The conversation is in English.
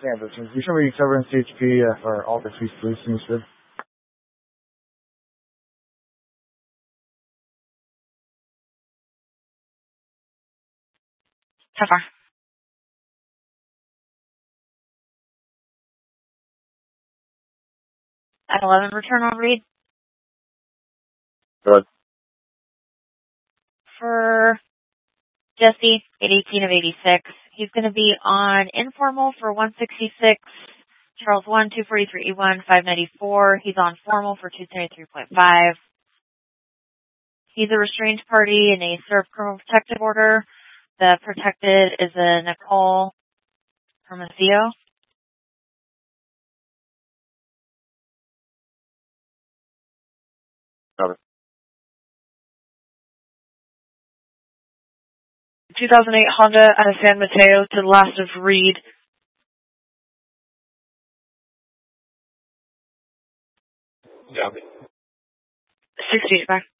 Yeah, that's right. You should be covering CHP for all the Swiss police instead. How far? At 11, return on read. Good. For Jesse, at 18 of 86. He's going to be on informal for 166. Charles 1, 243 E1, 594. He's on formal for 273.5. He's a restrained party in a served criminal protective order. The protected is a Nicole Hermosillo. Got it. 2008 Honda out of San Mateo to the last of Reed. Yeah. 60 back.